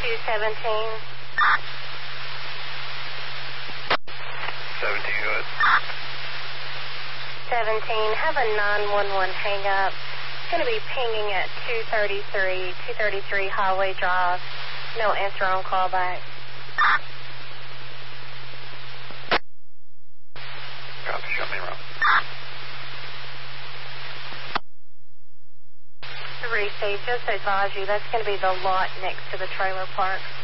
217. 17, go ahead. 17, have a 911 hang up. It's going to be pinging at 233 Highway Drive. No answer on callback. Copy, show me around. 3C, just to advise you, that's going to be the lot next to the trailer park.